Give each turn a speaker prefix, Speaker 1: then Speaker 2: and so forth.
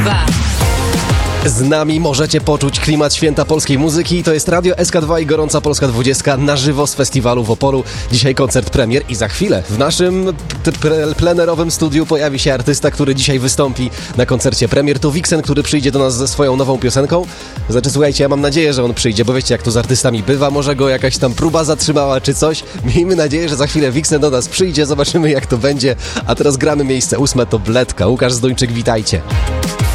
Speaker 1: Z nami możecie poczuć klimat święta polskiej muzyki. To jest Radio SK2 i Gorąca Polska 20 na żywo z festiwalu w Opolu. Dzisiaj koncert premier i za chwilę w naszym plenerowym studiu pojawi się artysta, który dzisiaj wystąpi na koncercie premier. To Vixen, który przyjdzie do nas ze swoją nową piosenką. Znaczy, słuchajcie, ja mam nadzieję, że on przyjdzie, bo wiecie, jak to z artystami bywa. Może go jakaś tam próba zatrzymała czy coś. Miejmy nadzieję, że za chwilę Vixen do nas przyjdzie. Zobaczymy, jak to będzie. A teraz gramy miejsce 8. To Bledka. Łukasz Zduńczyk, witajcie.